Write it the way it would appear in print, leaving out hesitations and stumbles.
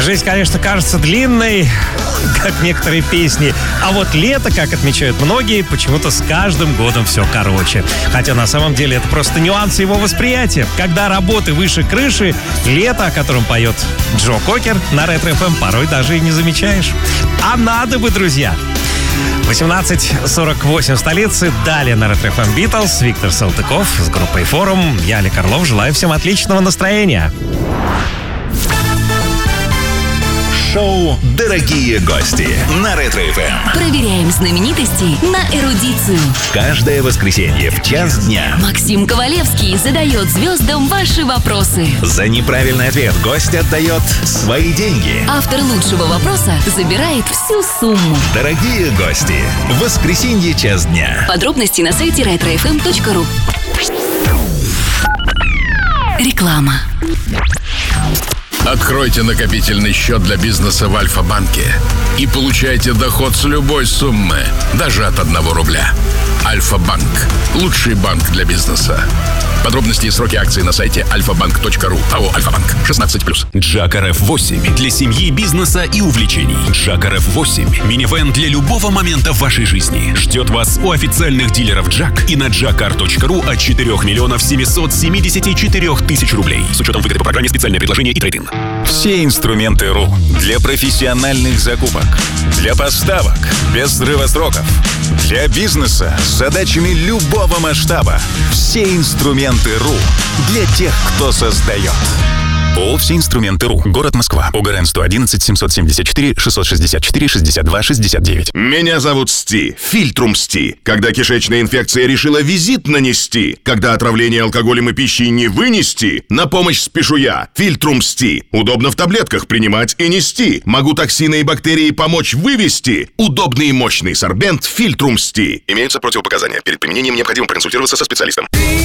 Жизнь, конечно, кажется длинной, как некоторые песни. А вот лето, как отмечают многие, почему-то с каждым годом все короче. Хотя на самом деле это просто нюансы его восприятия. Когда работы выше крыши, лето, о котором поет Джо Кокер, на Ретро-ФМ порой даже и не замечаешь. А надо бы, друзья! 18:48 в столице. Далее на Ретро-ФМ Битлз. Виктор Салтыков с группой «Форум». Я, Олег Орлов. Желаю всем отличного настроения. Шоу «Дорогие гости» на Ретро-ФМ. Проверяем знаменитостей на эрудицию. Каждое воскресенье в час дня Максим Ковалевский задает звездам ваши вопросы. за неправильный ответ гость отдает свои деньги. Автор лучшего вопроса забирает всю сумму. Дорогие гости, в воскресенье час дня. Подробности на сайте retrofm.ru. Реклама. Откройте накопительный счет для бизнеса в Альфа-банке и получайте доход с любой суммы, даже от 1 рубля. Альфа-банк. Лучший банк для бизнеса. Подробности и сроки акций на сайте alfabank.ru. АО «Альфа-банк». 16+. Джакар F8 для семьи, бизнеса и увлечений. Джакар F8 – минивэн для любого момента в вашей жизни. Ждет вас у официальных дилеров Джак и на jakar.ru от 4 774 000 рублей. С учетом выгоды по программе «Специальное предложение» и трейд-ин. Все инструменты РУ для профессиональных закупок, для поставок без срыва сроков, для бизнеса с задачами любого масштаба. Все инструменты РУ для тех, кто создает. ООО «Все инструменты РУ». Город Москва. ОГРН 111 774 664 62 69. Меня зовут Сти, Фильтрум Сти. Когда кишечная инфекция решила визит нанести, когда отравление алкоголем и пищей не вынести, на помощь спешу я, Фильтрум Сти. Удобно в таблетках принимать и нести. Могу токсины и бактерии помочь вывести. Удобный и мощный сорбент Фильтрум Сти. Имеются противопоказания. Перед применением необходимо проконсультироваться со специалистом.